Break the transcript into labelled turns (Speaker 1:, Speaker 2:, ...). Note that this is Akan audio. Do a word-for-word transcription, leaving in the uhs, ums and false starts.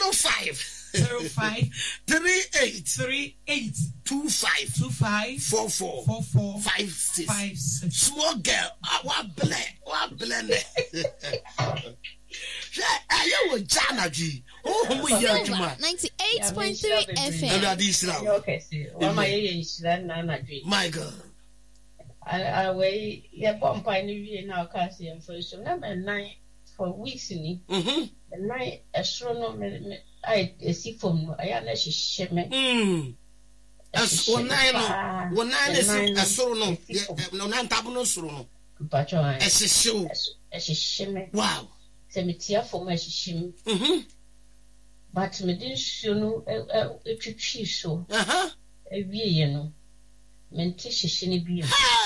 Speaker 1: zero five
Speaker 2: zero five
Speaker 1: three eight
Speaker 2: three eight
Speaker 1: two five
Speaker 2: two five
Speaker 1: four four
Speaker 2: four four
Speaker 1: five six.
Speaker 2: five six.
Speaker 1: Small girl, ah, what blend, what blend. Are you with Jana G? Oh, we hear you, man.
Speaker 3: ninety-eight point three F M.
Speaker 4: Okay, see. What my age then, Nana G.
Speaker 1: My girl.
Speaker 4: I wait, yeah, bomb by New Year now, Cassie and first. So, number nine for weeks in it.
Speaker 1: Mm-hmm.
Speaker 4: The night astronomy, I see from I am a shimmy.
Speaker 1: Hm. As one nine, one nine is a solo, no, nine tabuno solo.
Speaker 4: But
Speaker 1: as a show,
Speaker 4: as a shimmy.
Speaker 1: Wow.
Speaker 4: Cemetery for my shim.
Speaker 1: Mm-hmm.
Speaker 4: But me didn't show no a trip she so.
Speaker 1: Uh huh.
Speaker 4: A year, you know. Mentation be.